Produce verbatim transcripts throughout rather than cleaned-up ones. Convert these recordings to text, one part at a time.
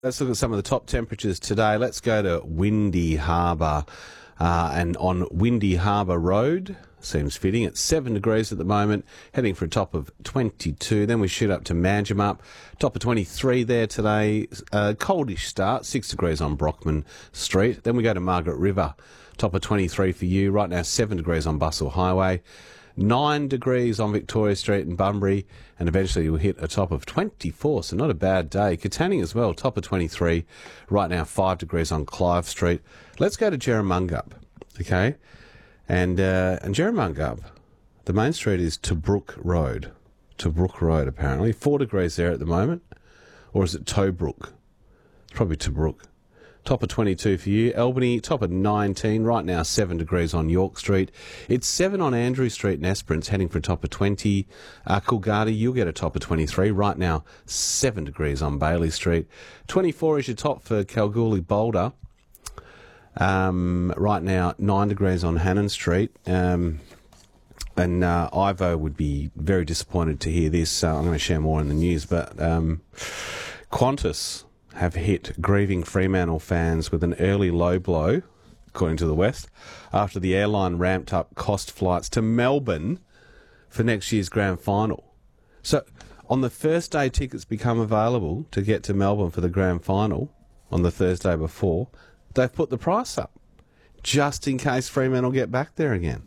Let's look at some of the top temperatures today. Let's go to Windy Harbour. Uh, and on Windy Harbour Road, seems fitting, it's seven degrees at the moment, heading for a top of twenty-two. Then we shoot up to Manjimup, top of twenty-three there today. Uh, coldish start, six degrees on Brockman Street. Then we go to Margaret River, top of twenty-three for you. Right now, seven degrees on Bustle Highway. Nine degrees on Victoria Street and Bunbury, and eventually you'll hit a top of twenty-four, so not a bad day. Katanning as well, top of twenty-three. Right now, five degrees on Clive Street. Let's go to Jerramungup, okay? And uh, and Jerramungup, the main street is Tobruk Road. Tobruk Road, apparently. Four degrees there at the moment. Or is it Tobruk? It's probably Tobruk. Top of twenty-two for you. Albany, top of nineteen. Right now, seven degrees on York Street. It's seven on Andrew Street in Esperance, heading for a top of twenty. Uh, Coolgardie, you'll get a top of twenty-three. Right now, seven degrees on Bailey Street. twenty-four is your top for Kalgoorlie Boulder. Um, right now, nine degrees on Hannon Street. Um, and uh, Ivo would be very disappointed to hear this. Uh, I'm going to share more in the news, but um, Qantas have hit grieving Fremantle fans with an early low blow, according to the West, after the airline ramped up cost flights to Melbourne for next year's grand final. So, on the first day tickets become available to get to Melbourne for the grand final, on the Thursday before, they've put the price up, just in case Fremantle get back there again.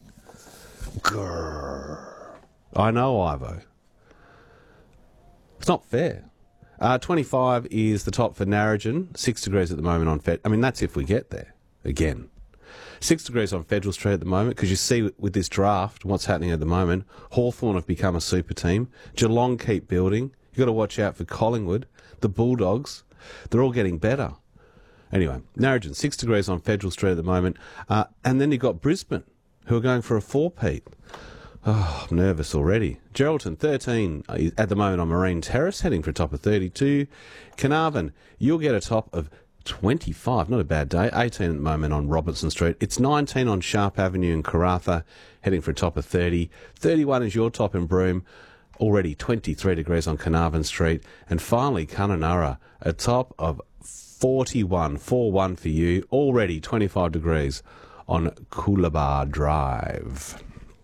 Grrr. I know, Ivo. It's not fair. Uh, twenty-five is the top for Narrogin, six degrees at the moment on Fed. I mean, that's if we get there again. Six degrees on Federal Street at the moment, because you see with this draft, what's happening at the moment, Hawthorn have become a super team. Geelong keep building. You've got to watch out for Collingwood. The Bulldogs, they're all getting better. Anyway, Narrogin, six degrees on Federal Street at the moment. Uh, and then you've got Brisbane, who are going for a four-peat. Oh, I'm nervous already. Geraldton, thirteen at the moment on Marine Terrace, heading for a top of thirty-two. Carnarvon, you'll get a top of twenty-five, not a bad day. eighteen at the moment on Robertson Street. It's nineteen on Sharp Avenue in Karratha, heading for a top of thirty. thirty-one is your top in Broome, already twenty-three degrees on Carnarvon Street. And finally, Kununurra, a top of forty-one, forty-one for you, already twenty-five degrees on Coolabah Drive.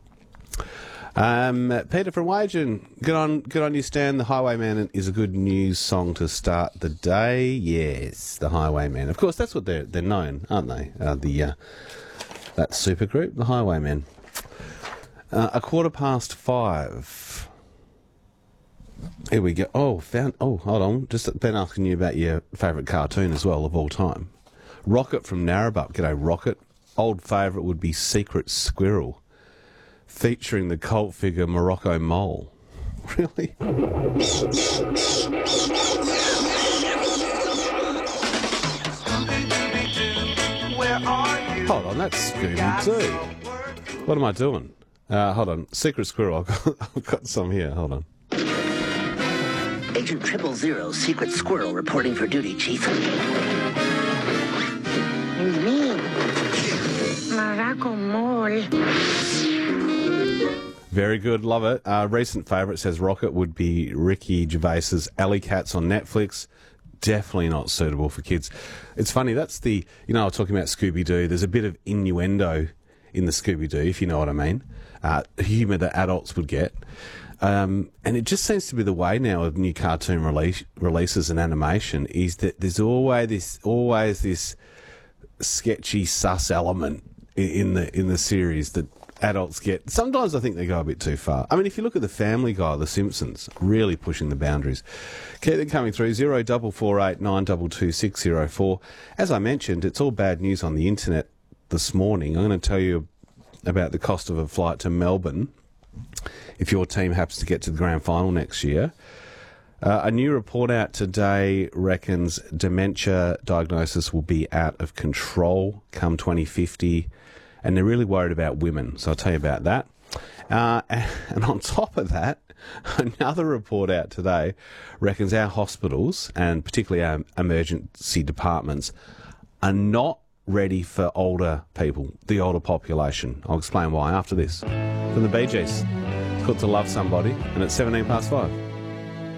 Um, Peter from Wagen, good on, good on you, Stan. The Highwayman is a good news song to start the day. Yes, the Highwayman. Of course, that's what they're they're known, aren't they? Uh, the uh, that supergroup, the Highwaymen. Uh, a quarter past five. Here we go. Oh, found. Oh, hold on. Just been asking you about your favourite cartoon as well of all time. Rocket from Narrabeen. G'day, Rocket. Old favourite would be Secret Squirrel, featuring the cult figure Morocco Mole. Really? Hold on, that's Scooby-Doo. What am I doing? Uh, hold on. Secret Squirrel. I've got, I've got some here. Hold on. Agent Triple Zero, Secret Squirrel reporting for duty, Chief. It's me, Morocco Mole. Very good, love it. Uh, recent favourite, says Rocket, would be Ricky Gervais's Alley Cats on Netflix. Definitely not suitable for kids. It's funny, that's the, you know, I was talking about Scooby-Doo. There's a bit of innuendo in the Scooby-Doo, if you know what I mean. Uh, humour that adults would get. Um, and it just seems to be the way now of new cartoon release, releases and animation, is that there's always this, always this sketchy, sus element in, in the in the series that adults get. Sometimes I think they go a bit too far. I mean, if you look at the Family Guy, The Simpsons, really pushing the boundaries. Keep them coming through, zero double four eight nine two two six zero four. As I mentioned, it's all bad news on the internet this morning. I'm going to tell you about the cost of a flight to Melbourne if your team happens to get to the grand final next year. Uh, a new report out today reckons dementia diagnosis will be out of control come twenty fifty, and they're really worried about women, so I'll tell you about that. Uh, and on top of that, another report out today reckons our hospitals, and particularly our emergency departments, are not ready for older people, the older population. I'll explain why after this. From the Bee Gees, it's called To Love Somebody, and it's seventeen past five.